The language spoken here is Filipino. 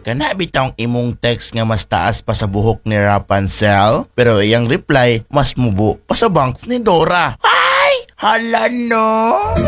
kana bitong imong text nga mas taas pa sa buhok ni Rapunzel, pero iyang reply mas mubo pa sa bangs ni Dora. Ay! Hala no!